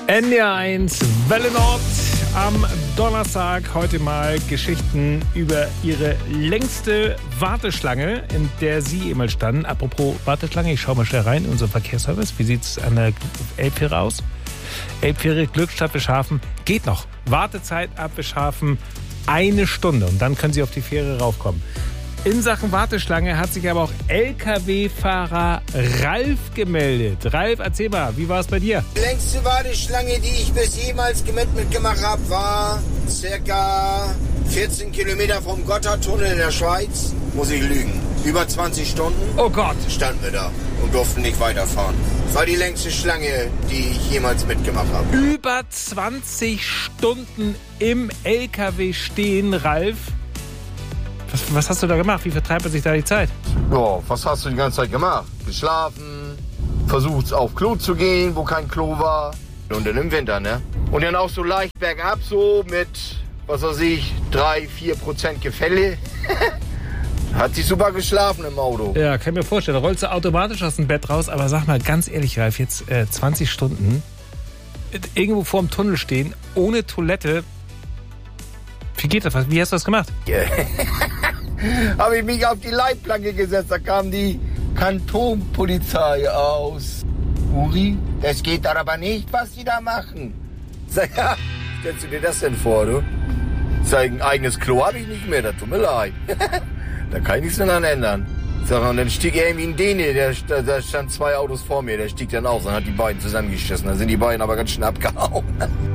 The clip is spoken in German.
NDR1 Welle Nord am Donnerstag. Heute mal Geschichten über ihre längste Warteschlange, in der Sie immer standen. Apropos Warteschlange, ich schaue mal schnell rein in unseren Verkehrsservice. Wie sieht es an der Elbfähre aus? Elbfähre Glückstadt Bischhafen geht noch. Wartezeit ab Bischhafen 1 Stunde und dann können Sie auf die Fähre raufkommen. In Sachen Warteschlange hat sich aber auch LKW-Fahrer Ralf gemeldet. Ralf, erzähl mal, wie war es bei dir? Die längste Warteschlange, die ich bis jemals mitgemacht habe, war circa 14 Kilometer vom Gotthardtunnel in der Schweiz. Muss ich lügen. Über 20 Stunden. Oh Gott. Standen wir da und durften nicht weiterfahren. Das war die längste Schlange, die ich jemals mitgemacht habe. Über 20 Stunden im LKW stehen, Ralf. Was hast du da gemacht? Wie vertreibt man sich da die Zeit? Ja, was hast du die ganze Zeit gemacht? Geschlafen, versucht auf Klo zu gehen, wo kein Klo war. Und dann im Winter, ne? Und dann auch so leicht bergab, so mit, 3-4% Gefälle. Hat sich super geschlafen im Auto. Ja, kann ich mir vorstellen. Da rollst du automatisch aus dem Bett raus. Aber sag mal ganz ehrlich, Ralf, jetzt 20 Stunden irgendwo vorm Tunnel stehen, ohne Toilette. Wie geht das? Wie hast du das gemacht? Habe ich mich auf die Leitplanke gesetzt, da kam die Kantonpolizei aus. Uri, das geht doch aber nicht, was die da machen. Sag, ja, stellst du dir das denn vor, du? Sag, ein eigenes Klo habe ich nicht mehr, das tut mir leid. Da kann ich nichts mehr dran ändern. Sag, und dann stieg irgendwie ein Däne, da stand 2 Autos vor mir, der stieg dann aus und hat die beiden zusammengeschissen. Da sind die beiden aber ganz schön abgehauen.